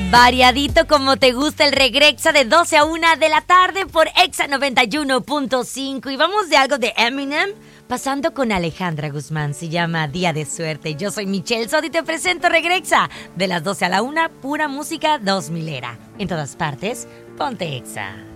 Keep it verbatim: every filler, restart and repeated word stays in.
Variadito como te gusta el Regrexa de doce a una de la tarde por Exa noventa y uno punto cinco. Y vamos de algo de Eminem, pasando con Alejandra Guzmán. Se llama Día de Suerte. Yo soy Michelle Sodi y te presento Regrexa de las doce a la una, pura música dos milera. En todas partes, ponte Exa.